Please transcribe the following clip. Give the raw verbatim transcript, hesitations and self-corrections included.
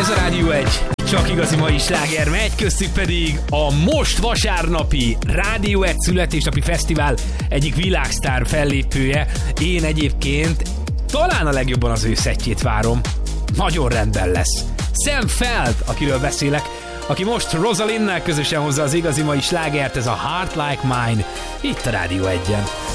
Ez a Rádió egy, csak igazi mai sláger megy, köztük pedig a most vasárnapi Rádió egy születésnapi fesztivál egyik világsztár fellépője. Én egyébként talán a legjobban az ő szettjét várom. Nagyon rendben lesz. Sam Feld, akiről beszélek, aki most Rosalinnel közösen hozza az igazi mai slágert, ez a Heart Like Mine, itt a Rádió egyen.